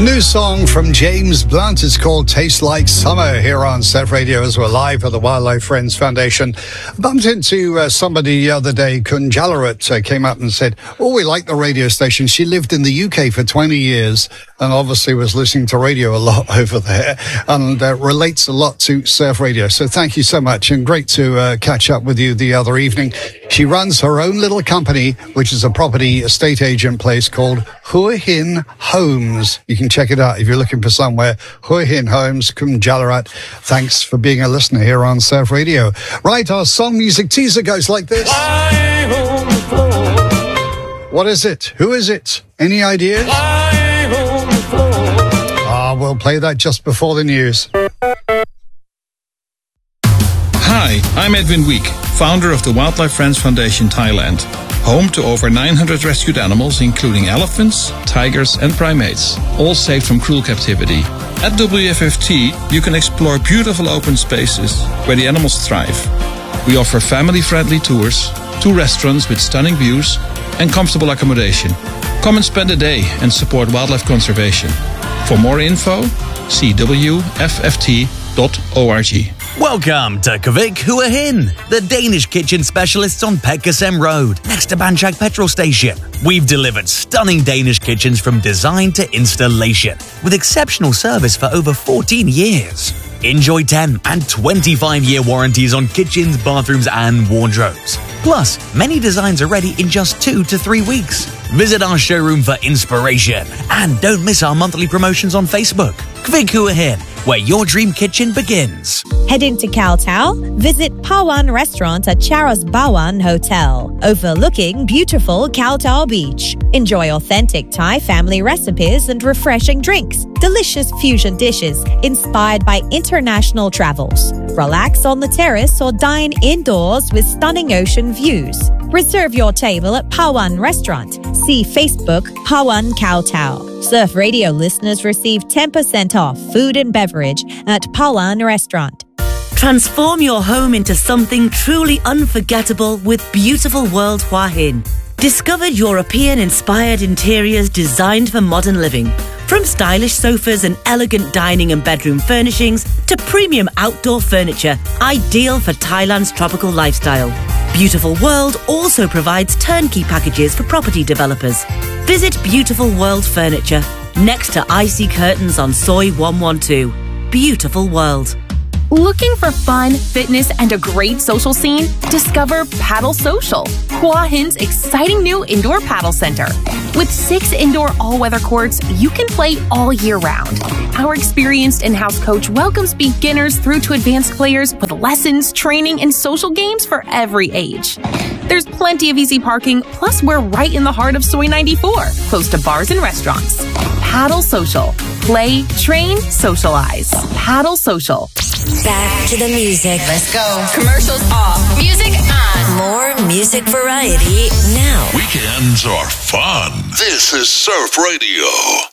New song from James Blunt. It's called Taste Like Summer here on Surf Radio as we're live at the Wildlife Friends Foundation. Bumped into somebody the other day, Kunjalarat, came up and said, oh, we like the radio station. She lived in the UK for 20 years and obviously was listening to radio a lot over there and relates a lot to Surf Radio. So thank you so much and great to catch up with you the other evening. She runs her own little company, which is a property estate agent place called Hua Hin Homes. You can check it out if you're looking for somewhere. Hua Hin Homes, Kunjalarat. Thanks for being a listener here on Surf Radio. Right, our song music teaser goes like this. What is it? Who is it? Any ideas? We'll play that just before the news. Hi, I'm Edwin Week, founder of the Wildlife Friends Foundation Thailand, home to over 900 rescued animals, including elephants, tigers, and primates, all saved from cruel captivity. At WFFT, you can explore beautiful open spaces where the animals thrive. We offer family-friendly tours, 2 restaurants with stunning views, and comfortable accommodation. Come and spend a day and support wildlife conservation. For more info, see wfft.org. Welcome to Kvik Hua Hin, the Danish kitchen specialists on Petkersem Road, next to Banchak petrol station. We've delivered stunning Danish kitchens from design to installation, with exceptional service for over 14 years. Enjoy 10 and 25-year warranties on kitchens, bathrooms and wardrobes. Plus, many designs are ready in just 2 to 3 weeks. Visit our showroom for inspiration and don't miss our monthly promotions on Facebook. Kvik Hua Hin, where your dream kitchen begins. Heading to Khao Thao? Visit Pawan Restaurant at Charos Bawan Hotel, overlooking beautiful Khao Thao Beach. Enjoy authentic Thai family recipes and refreshing drinks, delicious fusion dishes inspired by international travels. Relax on the terrace or dine indoors with stunning ocean views. Reserve your table at Pawan Restaurant. See Facebook Pawan Khao Thao. Surf Radio listeners receive 10% off food and beverage at Pawan Restaurant. Transform your home into something truly unforgettable with Beautiful World Hua Hin. Discover European-inspired interiors designed for modern living. From stylish sofas and elegant dining and bedroom furnishings to premium outdoor furniture, ideal for Thailand's tropical lifestyle. Beautiful World also provides turnkey packages for property developers. Visit Beautiful World Furniture, next to Icy Curtains on Soi 112. Beautiful World. Looking for fun, fitness, and a great social scene? Discover Paddle Social, Hua Hin's exciting new indoor paddle center. With 6 indoor all-weather courts, you can play all year round. Our experienced in-house coach welcomes beginners through to advanced players with lessons, training, and social games for every age. There's plenty of easy parking, plus we're right in the heart of Soi 94, close to bars and restaurants. Paddle Social. Play, train, socialize. Paddle Social. Back to the music. Let's go. Commercials off. Music on. More music variety now. Weekends are fun. This is Surf Radio.